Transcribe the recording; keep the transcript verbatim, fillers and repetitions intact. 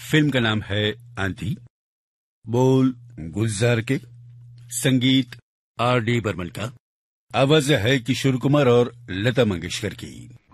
Film का नाम है आंधी। बोल गुलजार के, संगीत आर डी बर्मन का, आवाज है किशोर कुमार और लता मंगेशकर की।